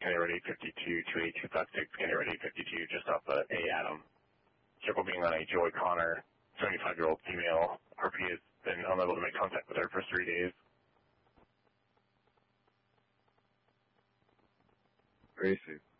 Canary 52 28256, Canary 52 just off of A Adam. Circle being on a Joy Connor, 75-year-old female. RP has been unable to make contact with her for 3 days. Gracie.